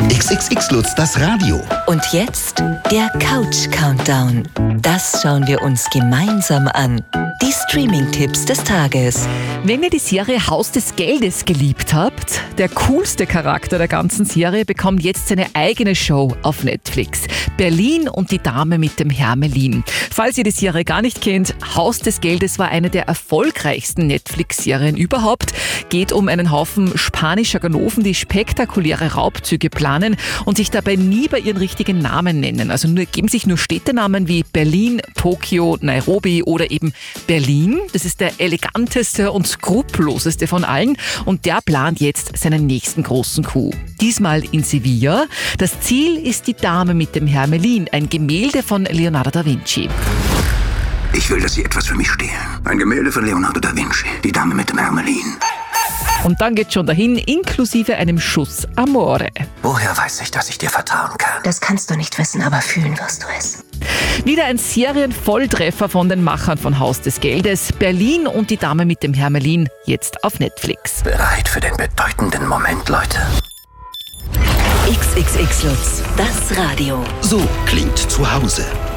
XXX Lutz, das Radio. Und jetzt der Couch-Countdown. Das schauen wir uns gemeinsam an. Die Streaming-Tipps des Tages. Wenn ihr die Serie Haus des Geldes geliebt habt, der coolste Charakter der ganzen Serie bekommt jetzt seine eigene Show auf Netflix. Berlin und die Dame mit dem Hermelin. Falls ihr die Serie gar nicht kennt, Haus des Geldes war eine der erfolgreichsten Netflix-Serien überhaupt. Geht um einen Haufen spanischer Ganoven, die spektakuläre Raubzüge planen und sich dabei nie bei ihren richtigen Namen nennen. Also geben sich nur Städtenamen wie Berlin, Tokio, Nairobi oder eben Berlin. Das ist der eleganteste und skrupelloseste von allen und der plant jetzt seinen nächsten großen Coup. Diesmal in Sevilla. Das Ziel ist die Dame mit dem Hermelin, ein Gemälde von Leonardo da Vinci. Ich will, dass Sie etwas für mich stehlen. Ein Gemälde von Leonardo da Vinci, die Dame mit dem Hermelin. Und dann geht's schon dahin, inklusive einem Schuss Amore. Woher weiß ich, dass ich dir vertrauen kann? Das kannst du nicht wissen, aber fühlen wirst du es. Wieder ein Serienvolltreffer von den Machern von Haus des Geldes. Berlin und die Dame mit dem Hermelin, jetzt auf Netflix. Bereit für den bedeutenden Moment, Leute? XXX Lutz, das Radio. So klingt zu Hause.